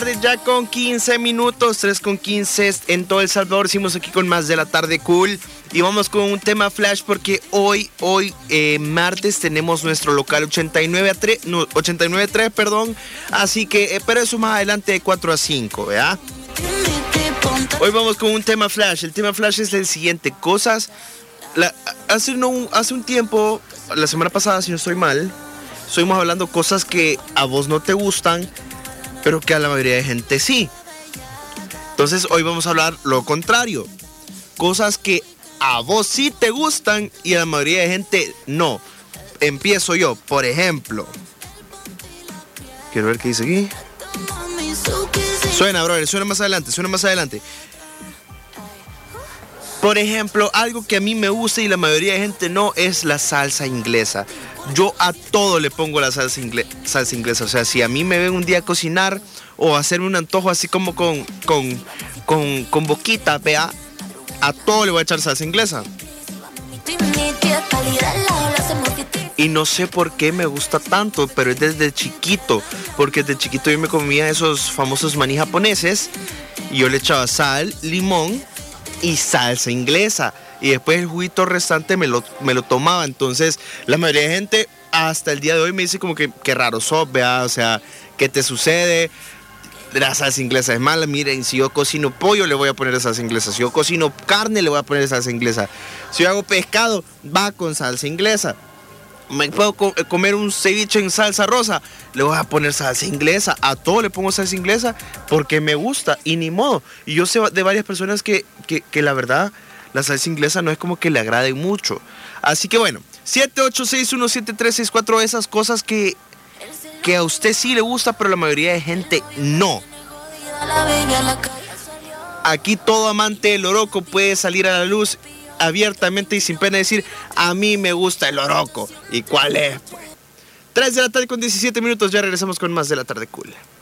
Ya con 15 minutos, 3:15 en todo El Salvador. Seguimos aquí con más de la tarde cool. Y vamos con un tema flash porque hoy martes tenemos nuestro local 89.3, perdón. Así que, pero eso más adelante de 4 a 5, ¿verdad? Hoy vamos con un tema flash. El tema flash es el siguiente. Cosas... hace un tiempo, la semana pasada, si no estoy mal, estuvimos hablando cosas que a vos no te gustan, pero que a la mayoría de gente sí. Entonces hoy vamos a hablar lo contrario. Cosas que a vos sí te gustan y a la mayoría de gente no. Empiezo yo, por ejemplo. Quiero ver qué dice aquí. Suena, brother, suena más adelante. Por ejemplo, algo que a mí me gusta y la mayoría de gente no es la salsa inglesa. Yo a todo le pongo la salsa inglesa. O sea, si a mí me ven un día cocinar o hacerme un antojo así como con boquita, vea, a todo le voy a echar salsa inglesa. Y no sé por qué me gusta tanto, pero es desde chiquito. Porque desde chiquito yo me comía esos famosos maní japoneses y yo le echaba sal, limón y salsa inglesa. Y después el juguito restante me lo tomaba. Entonces la mayoría de gente hasta el día de hoy me dice como que qué raro sos, vea, o sea, ¿qué te sucede? La salsa inglesa es mala. Miren, si yo cocino pollo le voy a poner salsa inglesa. Si yo cocino carne le voy a poner salsa inglesa. Si yo hago pescado va con salsa inglesa. Me puedo comer un ceviche en salsa rosa, le voy a poner salsa inglesa. A todo le pongo salsa inglesa porque me gusta y ni modo. Y yo sé de varias personas que la verdad la salsa inglesa no es como que le agrade mucho. Así que bueno, 78617364, esas cosas que a usted sí le gusta, pero la mayoría de gente no. Aquí todo amante del loroco puede salir a la luz abiertamente y sin pena decir, a mí me gusta el loroco. ¿Y cuál es? Pues 3 de la tarde con 17 minutos, ya regresamos con más de la tarde cool.